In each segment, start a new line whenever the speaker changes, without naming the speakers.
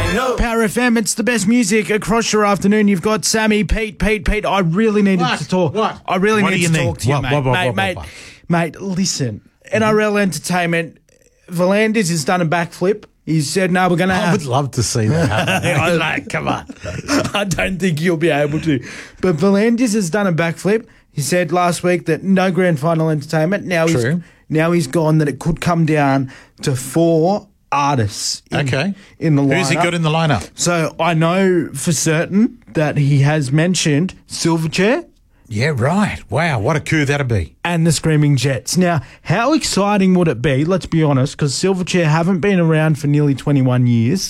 Power FM, it's the best music across your afternoon. You've got Sammy, Pete. I really needed to talk.
What?
I really
What
need
do
to
you
talk
need?
to you,
What?
mate. Mate, listen. NRL Entertainment, Volandis has done a backflip. He said, no, we're going to
I would love to see that.
Mate, come on. I don't think you'll be able to. But Volandis has done a backflip. He said last week that no grand final entertainment. Now he's gone that it could come down to 4 artists in the lineup.
Who's he got in the lineup?
So I know for certain that he has mentioned Silverchair.
Yeah, right. Wow, what a coup that'd be.
And the Screaming Jets. Now, how exciting would it be, let's be honest, because Silverchair haven't been around for nearly 21 years.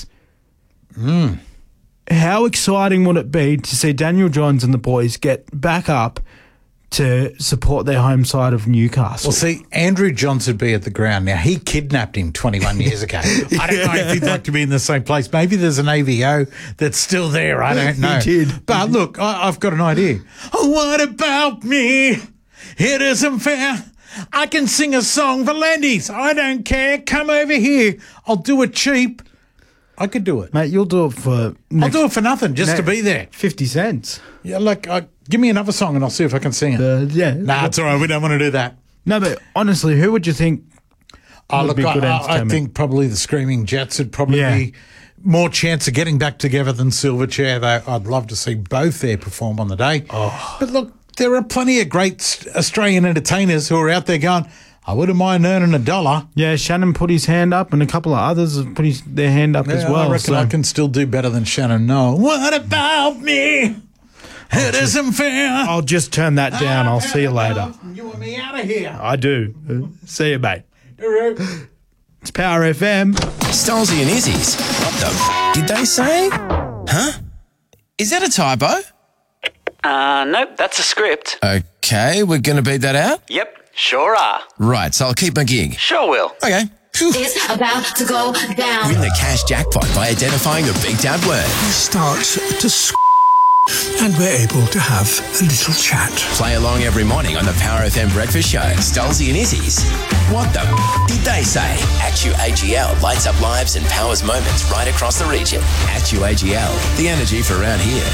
How exciting would it be to see Daniel Johns and the boys get back up to support their home side of Newcastle?
Well, see, Andrew Johns would be at the ground. Now, he kidnapped him 21 years ago. I don't know if he'd like to be in the same place. Maybe there's an AVO that's still there. I don't know.
He did.
But look, I've got an idea. Oh, what about me? It isn't fair. I can sing a song for Landys. I don't care. Come over here. I'll do it cheap. I could do it.
Mate, you'll do it for...
I'll do it for nothing, just to be there.
50 cents.
Yeah, like, give me another song and I'll see if I can sing it.
Yeah.
Nah, it's all right. We don't want to do that.
No, but honestly, who would you think would be good
I
entertainment?
think probably the Screaming Jets would probably be more chance of getting back together than Silverchair, though. I'd love to see both there perform on the day.
Oh.
But look, there are plenty of great Australian entertainers who are out there going, I wouldn't mind earning $1.
Yeah, Shannon put his hand up and a couple of others have put their hand up as well.
I reckon I can still do better than Shannon. No. What about me? It isn't fair.
I'll just turn that down. I'll see you later.
You want me out of here?
I do. See you, mate. It's Power FM.
Stolzy and Izzy's. What the did they say? Huh? Is that a typo?
Nope, that's a script.
Okay, we're going to beat that out?
Yep, sure are.
Right, so I'll keep my gig.
Sure will.
Okay. Phew.
It's about to go down.
Win the cash jackpot by identifying the beat out word.
He starts to and we're able to have a little chat.
Play along every morning on the Power FM Breakfast Show. Stolzy and Izzy's. What the did they say? Actu AGL lights up lives and powers moments right across the region. Actu AGL, the energy for around here.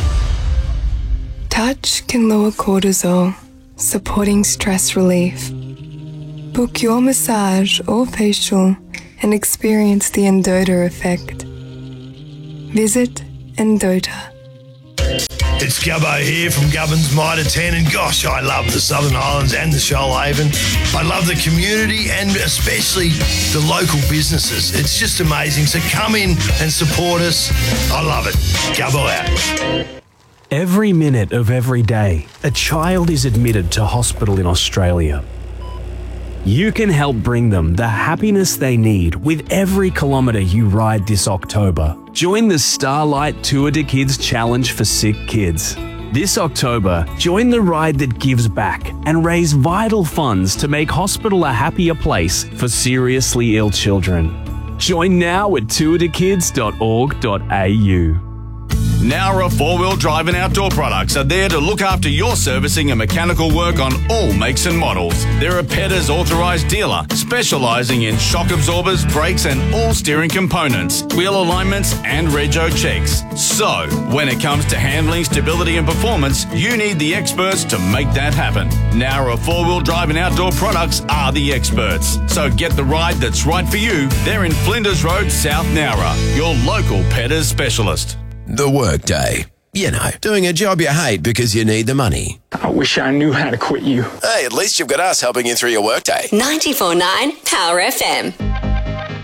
Touch can lower cortisol, supporting stress relief. Book your massage or facial and experience the Endota effect. Visit Endota.
It's Gubbo here from Gubbins Mitre 10, and gosh, I love the Southern Highlands and the Shoalhaven. I love the community and especially the local businesses. It's just amazing. So come in and support us. I love it. Gubbo out.
Every minute of every day, a child is admitted to hospital in Australia. You can help bring them the happiness they need with every kilometre you ride this October. Join the Starlight Tour de Kids Challenge for sick kids. This October, join the ride that gives back and raise vital funds to make hospital a happier place for seriously ill children. Join now at tourdekids.org.au.
Nowra 4-wheel drive and outdoor products are there to look after your servicing and mechanical work on all makes and models. They're a Petters authorised dealer, specialising in shock absorbers, brakes and all steering components, wheel alignments and rego checks. So, when it comes to handling, stability and performance, you need the experts to make that happen. Nowra 4-wheel drive and outdoor products are the experts. So get the ride that's right for you. They're in Flinders Road, South Nowra, your local Petters specialist.
The workday. You know, doing a job you hate because you need the money.
I wish I knew how to quit you.
Hey, at least you've got us helping you through your workday.
94.9 Power FM.